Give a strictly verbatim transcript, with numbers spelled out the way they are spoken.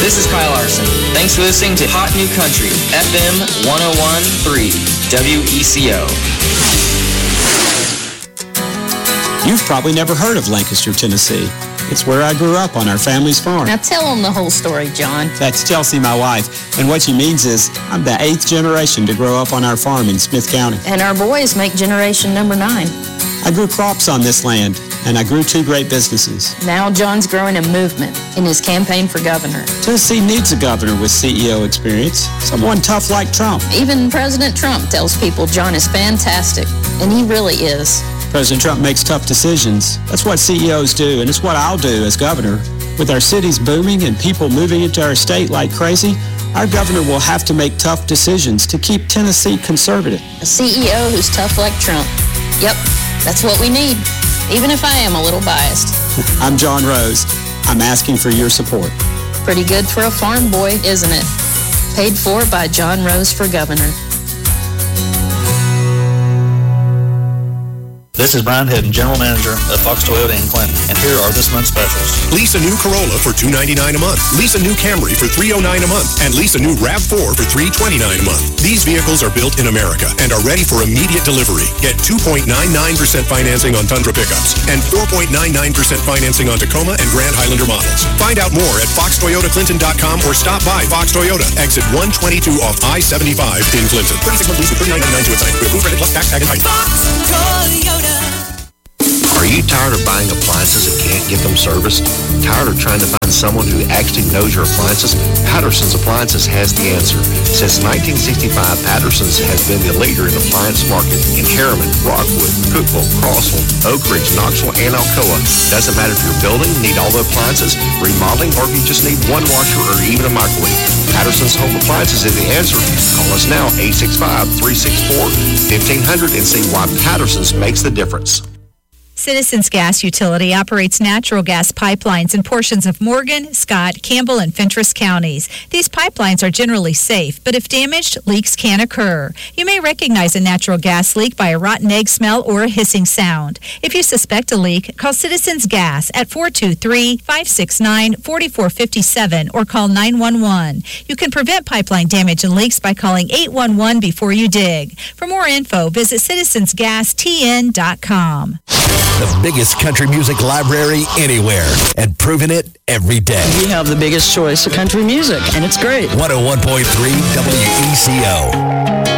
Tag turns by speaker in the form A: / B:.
A: This is Kyle Larson. Thanks for listening to Hot New Country, F M one oh one point three, W E C O.
B: You've probably never heard of Lancaster, Tennessee. It's where I grew up on our family's farm.
C: Now tell them the whole story, John.
B: That's Chelsea, my wife. And what she means is I'm the eighth generation to grow up on our farm in Smith County.
C: And our boys make generation number nine.
B: I grew crops on this land, and I grew two great businesses.
C: Now John's growing a movement in his campaign for governor.
B: Tennessee needs a governor with C E O experience, someone tough like Trump.
C: Even President Trump tells people John is fantastic, and he really is.
B: President Trump makes tough decisions. That's what C E Os do, and it's what I'll do as governor. With our cities booming and people moving into our state like crazy, our governor will have to make tough decisions to keep Tennessee conservative.
C: A C E O who's tough like Trump. Yep, that's what we need, even if I am a little biased.
B: I'm John Rose. I'm asking for your support.
C: Pretty good for a farm boy, isn't it? Paid for by John Rose for governor.
D: This is Brian Hedden, General Manager of Fox Toyota in Clinton, and here are this month's specials.
E: Lease a new Corolla for two hundred ninety-nine dollars a month. Lease a new Camry for three hundred nine dollars a month. And lease a new RAV four for three hundred twenty-nine dollars a month. These vehicles are built in America and are ready for immediate delivery. Get two point nine nine percent financing on Tundra pickups and four point nine nine percent financing on Tacoma and Grand Highlander models. Find out more at fox toyota clinton dot com or stop by Fox Toyota, exit one twenty-two off I seventy-five in Clinton. thirty-six month lease with thirty-nine ninety-nine to its site. We approve credit plus tax, tag, and height.
F: Fox Toyota.
G: Are you tired of buying appliances and can't get them serviced? Tired of trying to find someone who actually knows your appliances? Patterson's Appliances has the answer. Since nineteen sixty-five, Patterson's has been the leader in the appliance market in Harriman, Rockwood, Cookeville, Crossville, Oak Ridge, Knoxville, and Alcoa. Doesn't matter if you're building, need all the appliances, remodeling, or if you just need one washer or even a microwave. Patterson's Home Appliances is the answer. Call us now, eight six five, three six four, fifteen hundred, and see why Patterson's makes the difference.
H: Citizens Gas Utility operates natural gas pipelines in portions of Morgan, Scott, Campbell, and Fentress counties. These pipelines are generally safe, but if damaged, leaks can occur. You may recognize a natural gas leak by a rotten egg smell or a hissing sound. If you suspect a leak, call Citizens Gas at four two three, five six nine, four four five seven or call nine one one. You can prevent pipeline damage and leaks by calling eight one one before you dig. For more info, visit citizens gas t n dot com.
I: The biggest country music library anywhere, and proving it every day.
J: We have the biggest choice of country music, and it's great.
I: one oh one point three W E C O.